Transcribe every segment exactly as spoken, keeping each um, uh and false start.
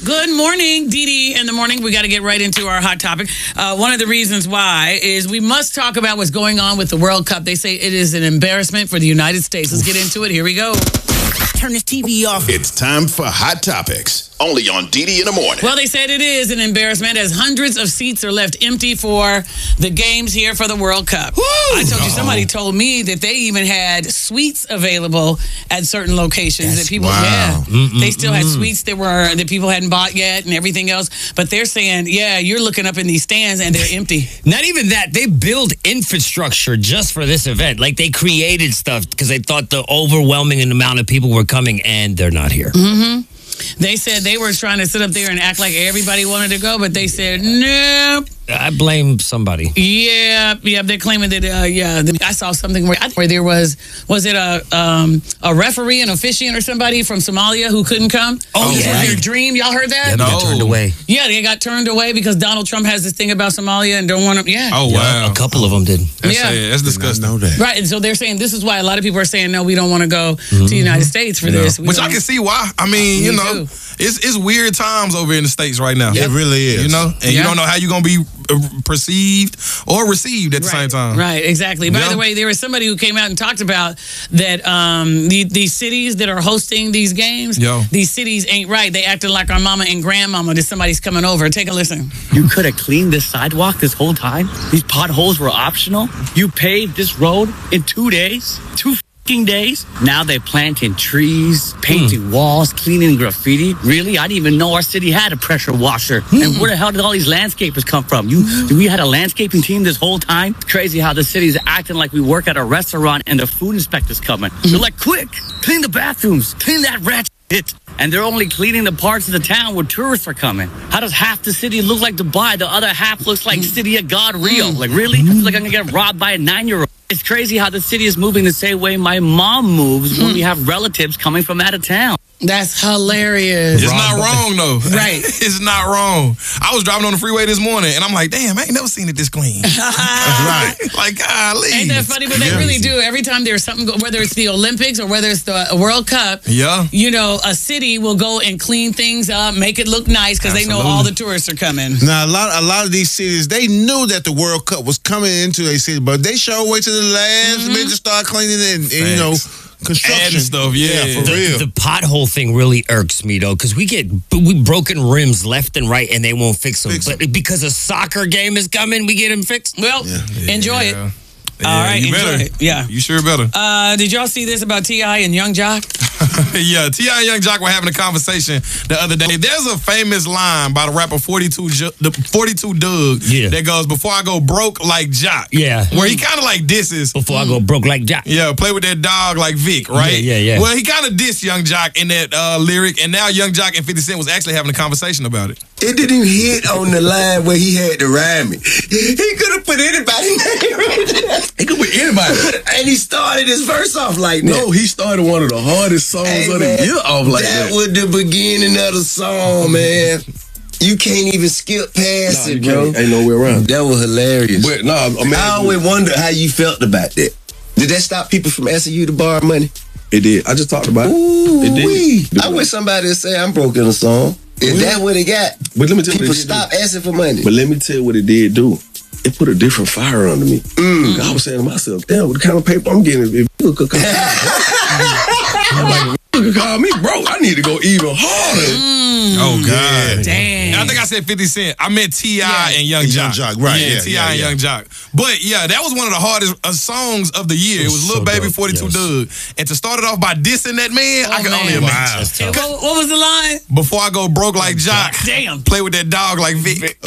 Good morning, Dee Dee. In the morning, we got to get right into our hot topic. Uh, one of the reasons why is we must talk about what's going on with the World Cup. They say it is an embarrassment for the United States. Let's get into it. Here we go. Turn this T V off. It's time for Hot Topics, only on Dee Dee in the morning. Well, they said it is an embarrassment as hundreds of seats are left empty for the games here for the World Cup. Woo! I told you, somebody told me that they even had suites available at certain locations. That's that people, wow. yeah, Mm-mm-mm. they still had suites that were that people hadn't bought yet and everything else. But they're saying, yeah, you're looking up in these stands and they're empty. Not even that. They build infrastructure just for this event. Like they created stuff because they thought the overwhelming amount of people were coming, and they're not here. Mm-hmm. They said they were trying to sit up there and act like everybody wanted to go, but they said, nope. I blame somebody. Yeah, yeah, they're claiming that, uh, yeah, I saw something where, where there was, was it a um, a referee, an officiant or somebody from Somalia who couldn't come? Oh, This yeah. was their dream. Y'all heard that? Yeah, they got turned away. Yeah, they got turned away because Donald Trump has this thing about Somalia and don't want to, yeah. Oh, wow. Yeah, a couple of them did. That's, Yeah. yeah. that's disgusting. Know that. Right, and so they're saying this is why a lot of people are saying, no, we don't want to go to the United States for You know, this. We Which don't- I can see why. I mean, Me you know, too. it's it's weird times over in the States right now. It really is. You know, and Yeah. you don't know how you're going to be uh, perceived or received at the Right, same time. Right, exactly. By Yeah. the way, there was somebody who came out and talked about that um, the, these cities that are hosting these games, Yo. these cities ain't right. They acting like our mama and grandmama that somebody's coming over. Take a listen. You could have cleaned this sidewalk this whole time. These potholes were optional. You paved this road in two days. Two f***ing days. Now they're planting trees, painting walls, cleaning graffiti. Really? I didn't even know our city had a pressure washer. And where the hell did all these landscapers come from? You, we had a landscaping team this whole time? It's crazy how the city's acting like we work at a restaurant and the food inspector's coming. They're like, quick, clean the bathrooms, clean that rat shit. And they're only cleaning the parts of the town where tourists are coming. How does half the city look like Dubai? The other half looks like City of God Rio. Like, really? I feel like I'm going to get robbed by a nine-year-old. It's crazy how the city is moving the same way my mom moves when we have relatives coming from out of town. That's hilarious. It's not wrong, though. Right. It's not wrong. I was driving on the freeway this morning, and I'm like, damn, I ain't never seen it this clean. That's right. Like, golly. Ain't that funny? But they Yeah. really do. Every time there's something, go- whether it's the Olympics or whether it's the World Cup, Yeah. you know, a city will go and clean things up, make it look nice because they know all the tourists are coming. Now, a lot, a lot of these cities, they knew that the World Cup was coming into their city, but they sure wait to the last minute to start cleaning it and, and you know, construction Adding stuff, yeah. for The, real. the pothole thing really irks me, though, because we get we broken rims left and right, and they won't fix them. Fix 'em. But because a soccer game is coming, we get them fixed. Well, enjoy it. Yeah. All right, you enjoy better. it. Yeah. You sure better. Uh, did y'all see this about T I and Young Jock? Yeah, T I and Young Jock were having a conversation the other day. There's a famous line by the rapper forty-two, Ju- the forty-two Doug Yeah. that goes, before I go broke like Jock. Yeah. Where he kind of like disses. Before I go broke like Jack. Yeah, play with that dog like Vic, right? Yeah, yeah, yeah. Well, he kind of dissed Young Jock in that uh, lyric, and now Young Jock and fifty Cent was actually having a conversation about it. It didn't hit on the line where he had to rhyme it. He could have put anybody's name right there. He could put anybody. And he started his verse off like that. No, he started one of the hardest songs Hey, of man, the year off like that that. was the beginning of the song, man. You can't even skip past Nah, you it, bro. can't. Ain't no way around it. That was hilarious. But nah, I mean, I always wonder how you felt about that. Did that stop people from asking you to borrow money? it did. I just talked about it. Ooh, It did. wee. It I did. wish somebody would say I'm broke in a song. Is that what it got? But let me tell you People what it did stop do. asking for money. But let me tell you what it did do. It put a different fire under me. Mm. I was saying to myself, damn, what kind of paper I'm getting if you could come I'm like, if you could call me broke, I need to go even harder. Oh, God. Damn. I think I said fifty Cent. I meant T I Yeah. and Young And Jock. Young Jock, right, Yeah, yeah, T I yeah, and yeah. Young Jock. But, yeah, that was one of the hardest uh, songs of the year. It was, was Lil so Baby, dope, forty-two yes. Doug. And to start it off by dissing that man, I Oh, can man. only Wow. imagine. What, what was the line? Before I go broke like Jock, Damn. play with that dog like Vic.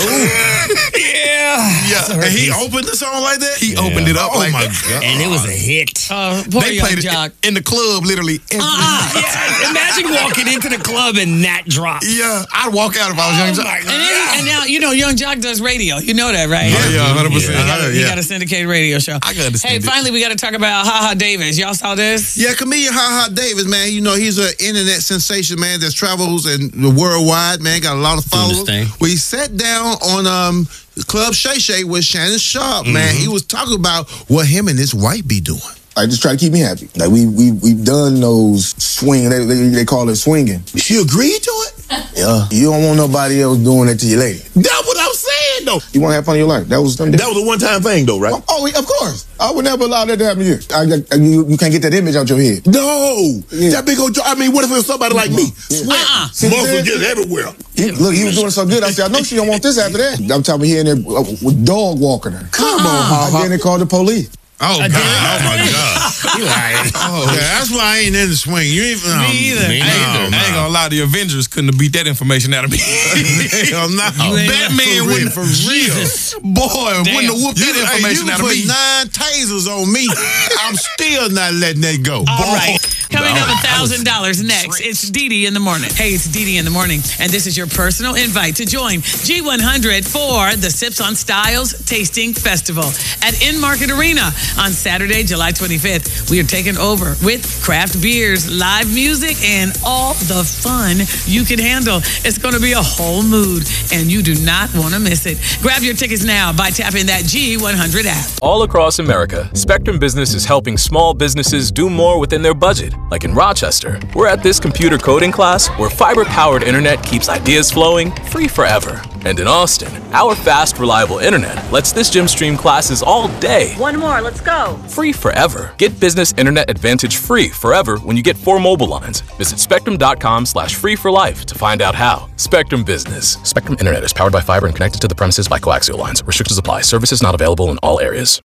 Yeah. Yeah. And he opened the song like that? He opened it up Oh like my that. God. And it was a hit. Uh, poor They Young played Jock. it in the club literally every Ah, night. yeah. Imagine walking into the club and that drop. Yeah, I'd walk out if I was Young Jock. And, then, and now, you know, Young Jock does radio. You know that, right? Oh, yeah, one hundred percent. He got, a, he Yeah. got a syndicated radio show. I can understand Hey, it. finally, we got to talk about Ha Ha Davis. Y'all saw this? Yeah, comedian Ha Ha Davis, man. You know, he's an internet sensation, man, that travels and worldwide, man. Got a lot of followers. Understand. Well, he sat down on um Club Shay Shay with Shannon Sharp, man. He was talking about what him and his wife be doing. I just try to keep me happy. Like we we we've done those swing. They, they they call it swinging. She agreed to it? Yeah. You don't want nobody else doing it to your lady. That's what I'm saying, though. You want to have fun in your life. That was them. That was a one-time thing, though, right? Oh, oh, of course. I would never allow that to happen to you. I, I, you. You can't get that image out your head. No. Yeah. That big old jo- I mean, what if it was somebody like me? Yeah. Sweat, Uh-uh. muscle just everywhere. He, look, he was doing so good. I said, I know she don't want this after that. I'm talking here and there uh, with dog walking her. Come on, And Hawk. then they called the police. Oh, God. Oh, my God. You right. Oh, yeah, that's why I ain't in the swing. You ain't um, Me either. Me I, ain't, no, I ain't no. gonna lie, the Avengers couldn't have beat that information out of me. Hell no. Batman for real, wouldn't for real. Boy, wouldn't have whooped You, that hey, information you out of put me. nine tasers on me. I'm still not letting that go. All right. Coming No, up, one that thousand dollars next. It's Dee Dee in the morning. Hey, it's Dee Dee in the morning, and this is your personal invite to join G one hundred for the Sips on Styles Tasting Festival at In Market Arena on Saturday, July twenty-fifth. We are taking over with craft beers, live music, and all the fun you can handle. It's going to be a whole mood, and you do not want to miss it. Grab your tickets now by tapping that G one hundred app. All across America, Spectrum Business is helping small businesses do more within their budget. Like in Rochester, we're at this computer coding class where fiber-powered internet keeps ideas flowing free forever. And in Austin, our fast, reliable internet lets this gym stream classes all day. One more, let's go. Free forever. Get Business Internet Advantage free forever when you get four mobile lines. Visit spectrum.com slash free for life to find out how. Spectrum Business. Spectrum Internet is powered by fiber and connected to the premises by coaxial lines. Restrictions apply. Services not available in all areas.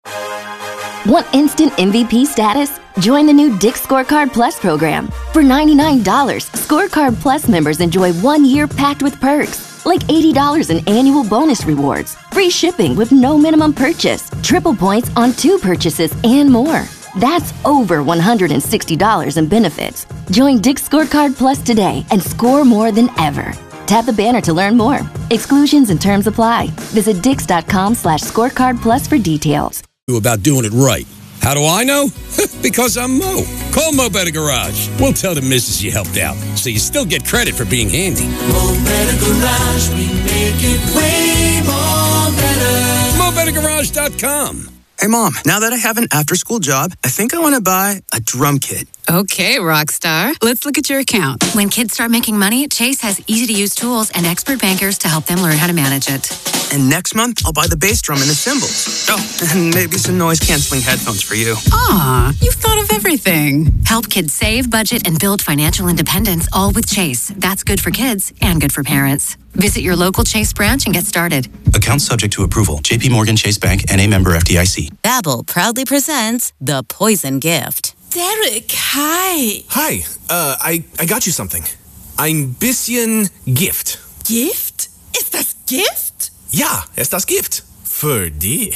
Want instant M V P status? Join the new Dick's Scorecard Plus program. For ninety-nine dollars, Scorecard Plus members enjoy one year packed with perks, like eighty dollars in annual bonus rewards, free shipping with no minimum purchase, triple points on two purchases, and more. That's over one hundred sixty dollars in benefits. Join Dick's Scorecard Plus today and score more than ever. Tap the banner to learn more. Exclusions and terms apply. Visit dix.com slash scorecard plus for details. About doing it right. How do I know? Because I'm Mo. Call Mo Better Garage. We'll tell the missus you helped out, so you still get credit for being handy. Mo Better Garage, we make it way more better. Mo Better Garage dot com. Hey, Mom, now that I have an after-school job, I think I want to buy a drum kit. Okay, Rockstar. Let's look at your account. When kids start making money, Chase has easy-to-use tools and expert bankers to help them learn how to manage it. And next month, I'll buy the bass drum and the cymbals. Oh, and maybe some noise-canceling headphones for you. Aw, you've thought of everything. Help kids save, budget, and build financial independence, all with Chase. That's good for kids and good for parents. Visit your local Chase branch and get started. Account subject to approval. J P Morgan Chase Bank, N A member F D I C. Babbel proudly presents The Poison Gift. Derek, hi. Hi, uh, I, I got you something. Ein bisschen Gift. Gift? Ist das Gift? Ja, ist das Gift. Für dich.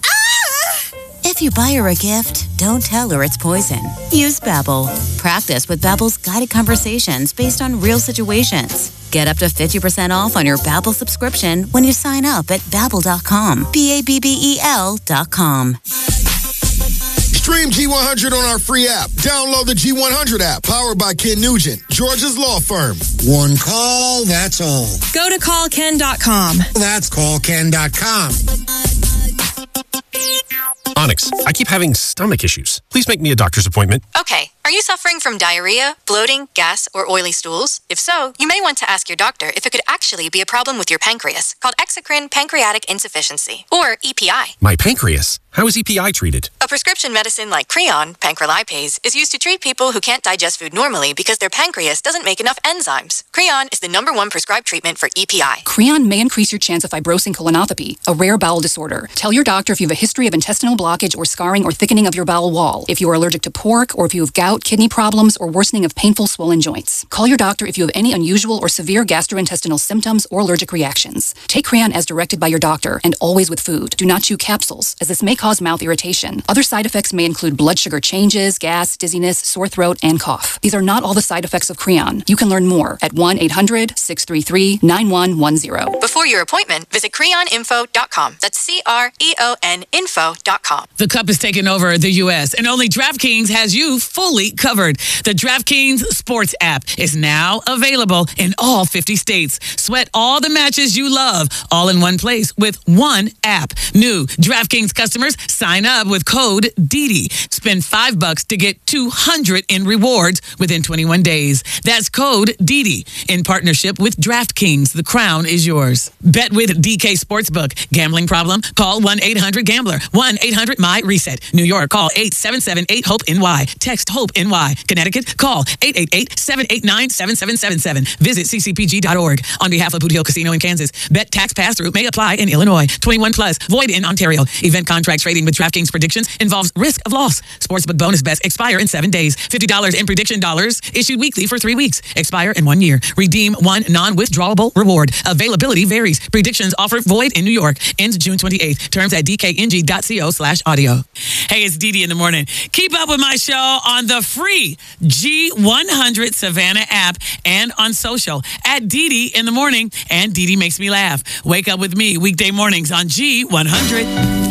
If you buy her a gift, don't tell her it's poison. Use Babbel. Practice with Babbel's guided conversations based on real situations. Get up to fifty percent off on your Babbel subscription when you sign up at babbel dot com. B A B B E L dot com. Stream G one hundred on our free app. Download the G one hundred app, powered by Ken Nugent, Georgia's law firm. One call, that's all. Go to call ken dot com. That's call ken dot com. Onyx, I keep having stomach issues. Please make me a doctor's appointment. Okay. Are you suffering from diarrhea, bloating, gas, or oily stools? If so, you may want to ask your doctor if it could actually be a problem with your pancreas, called exocrine pancreatic insufficiency, or E P I. My pancreas? How is E P I treated? A prescription medicine like Creon, pancrelipase, is used to treat people who can't digest food normally because their pancreas doesn't make enough enzymes. Creon is the number one prescribed treatment for E P I. Creon may increase your chance of fibrosing colonopathy, a rare bowel disorder. Tell your doctor if you have a history of intestinal blockage or scarring or thickening of your bowel wall, if you are allergic to pork, or if you have gout, kidney problems, or worsening of painful swollen joints. Call your doctor if you have any unusual or severe gastrointestinal symptoms or allergic reactions. Take Creon as directed by your doctor and always with food. Do not chew capsules, as this may cause mouth irritation. Other side effects may include blood sugar changes, gas, dizziness, sore throat, and cough. These are not all the side effects of Creon. You can learn more at one eight hundred, six three three, nine one one zero. Before your appointment, visit creon info dot com. That's C R E O N info dot com. The Cup is taking over the U S, and only DraftKings has you fully fully covered. The DraftKings Sports app is now available in all fifty states. Sweat all the matches you love, all in one place with one app. New DraftKings customers sign up with code D D. Spend five bucks to get two hundred in rewards within twenty-one days. That's code D D in partnership with DraftKings. The crown is yours. Bet with D K Sportsbook. Gambling problem? Call one eight hundred gambler. one eight hundred my reset. New York, call eight seven seven eight hope N Y. Text HOPE-NY. Connecticut, call eight eight eight seven eight nine seven seven seven seven. Visit c c p g dot org. On behalf of Boot Hill Casino in Kansas, bet tax pass-through may apply in Illinois. twenty-one plus, void in Ontario. Event contract trading with DraftKings predictions involves risk of loss. Sportsbook bonus bets expire in seven days. fifty dollars in prediction dollars issued weekly for three weeks. Expire in one year. Redeem one non-withdrawable reward. Availability varies. Predictions offered void in New York. Ends June twenty-eighth. Terms at d k n g dot co slash audio. Hey, it's Dee Dee in the morning. Keep up with my show on the free G one hundred Savannah app and on social at Dee Dee in the morning. And Dee Dee makes me laugh. Wake up with me weekday mornings on G one hundred.